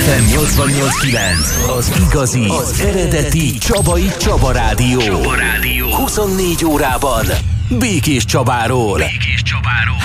FM 88.9, az igazi, az eredeti Csabai Csaba Rádió. 24 órában Békés Csabáról.